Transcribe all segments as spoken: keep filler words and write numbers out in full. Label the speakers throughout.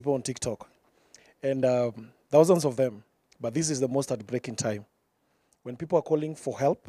Speaker 1: people on TikTok, and um, thousands of them. But this is the most heartbreaking time when people are calling for help,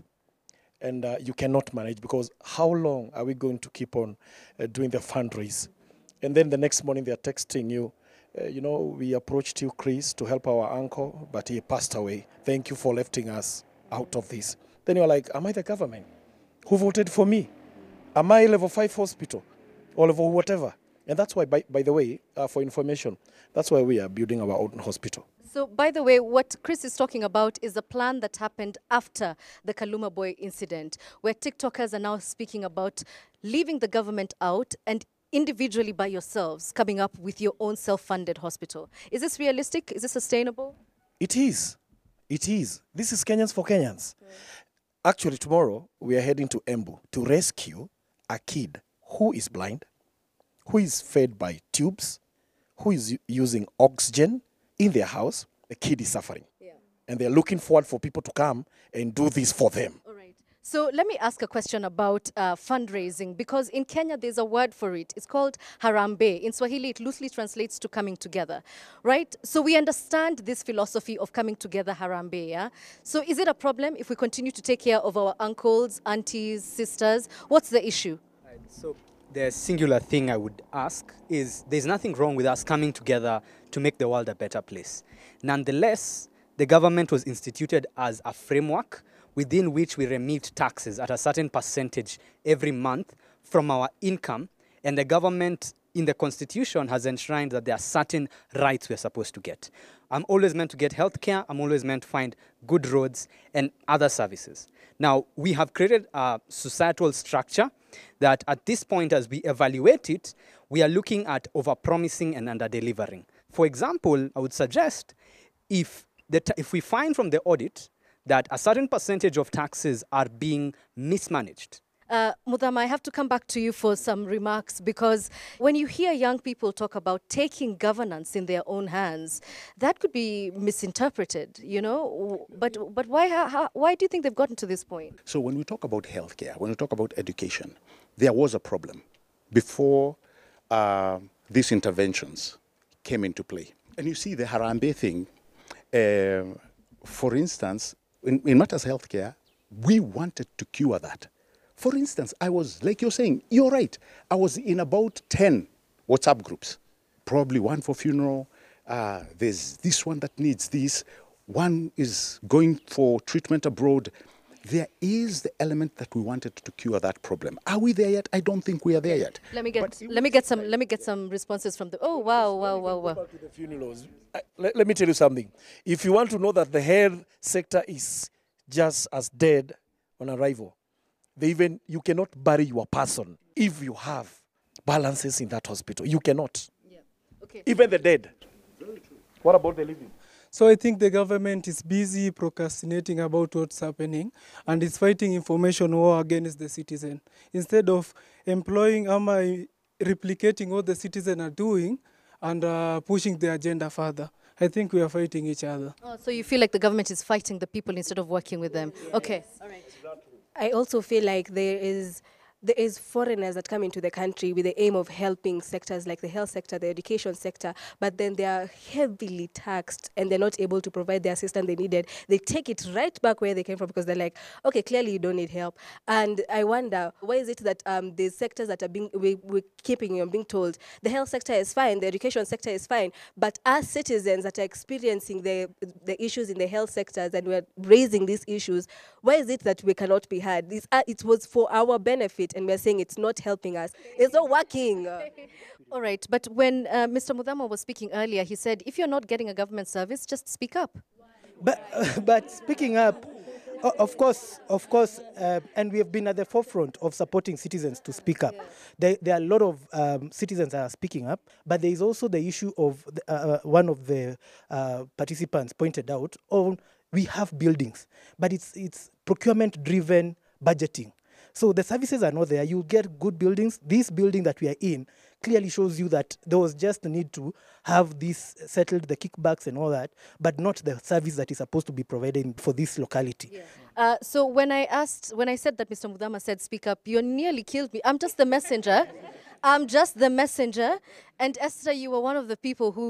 Speaker 1: and uh, you cannot manage, because how long are we going to keep on uh, doing the fundraise? And then the next morning they are texting you, uh, you know, we approached you, Chris, to help our uncle, but he passed away. Thank you for lifting us out of this. Then you're like, am I the government? Who voted for me? Am I level five hospital or level whatever? And that's why, by, by the way, uh, for information, that's why we are building our own hospital.
Speaker 2: So, by the way, what Chris is talking about is a plan that happened after the Kaluma Boy incident, where TikTokers are now speaking about leaving the government out and individually by yourselves coming up with your own self-funded hospital. Is this realistic? Is this sustainable?
Speaker 1: It is. It is. This is Kenyans for Kenyans. Right. Actually, tomorrow we are heading to Embu to rescue a kid who is blind, who is fed by tubes, who is using oxygen in their house. The kid is suffering. Yeah. And they're looking forward for people to come and do this for them.
Speaker 2: All right. So let me ask a question about uh, fundraising, because in Kenya there's a word for it. It's called Harambee. In Swahili, it loosely translates to coming together, right? So we understand this philosophy of coming together, Harambee, yeah? So is it a problem if we continue to take care of our uncles, aunties, sisters? What's the issue?
Speaker 3: Right. So the singular thing I would ask is there's nothing wrong with us coming together to make the world a better place. Nonetheless, the government was instituted as a framework within which we remit taxes at a certain percentage every month from our income, and the government in the constitution has enshrined that there are certain rights we're supposed to get. I'm always meant to get healthcare, I'm always meant to find good roads and other services. Now, we have created a societal structure that at this point, as we evaluate it, we are looking at over-promising and under-delivering. For example, I would suggest if, the if we find from the audit that a certain percentage of taxes are being mismanaged.
Speaker 2: Uh, Muthama, I have to come back to you for some remarks, because when you hear young people talk about taking governance in their own hands, that could be misinterpreted, you know? But, but why, how, why do you think they've gotten to this point?
Speaker 4: So when we talk about healthcare, when we talk about education, there was a problem before uh, these interventions came into play. And you see the Harambee thing, uh, for instance, In, in matters of healthcare, we wanted to cure that. For instance, I was, like you're saying, you're right, I was in about ten WhatsApp groups, probably one for funeral, uh, there's this one that needs this, one is going for treatment abroad. There is the element that we wanted to cure that problem. Are we there yet? I don't think we are there yet.
Speaker 2: Let me get let me get some let me get some responses from the. Oh wow wow wow wow.
Speaker 1: Go back to the funerals. I, let, let me tell you something. If you want to know that the health sector is just as dead on arrival, they even you cannot bury your person if you have balances in that hospital. You cannot.
Speaker 2: Yeah. Okay.
Speaker 1: Even the dead. Very true. What about the living?
Speaker 5: So I think the government is busy procrastinating about what's happening and is fighting information war against the citizen. Instead of employing or replicating what the citizens are doing and uh, pushing the agenda further. I think we are fighting each other.
Speaker 2: Oh, so you feel like the government is fighting the people instead of working with them. Yes. Okay. All right.
Speaker 6: I also feel like there is there is foreigners that come into the country with the aim of helping sectors like the health sector, the education sector, but then they are heavily taxed and they're not able to provide the assistance they needed. They take it right back where they came from because they're like, okay, clearly you don't need help. And I wonder, why is it that um, the sectors that are being, we, we're keeping and being told, the health sector is fine, the education sector is fine, but as citizens that are experiencing the, the issues in the health sectors and we're raising these issues, why is it that we cannot be heard? This, uh, it was for our benefit, and we're saying it's not helping us. It's not working.
Speaker 2: All right, but when uh, Mister Muthama was speaking earlier, he said, if you're not getting a government service, just speak up.
Speaker 7: But, uh, but speaking up, uh, of course, of course, uh, and we have been at the forefront of supporting citizens to speak up. Yeah. There, there are a lot of um, citizens that are speaking up, but there is also the issue of the, uh, one of the uh, participants pointed out, oh, we have buildings, but it's, it's procurement-driven budgeting. So the services are not there. You get good buildings. This building that we are in clearly shows you that there was just a need to have this settled, the kickbacks and all that, but not the service that is supposed to be provided for this locality.
Speaker 2: Yeah. Uh, so when I asked, when I said that Mister Muthama said speak up, you nearly killed me. I'm just the messenger. I'm just the messenger. And Esther, you were one of the people who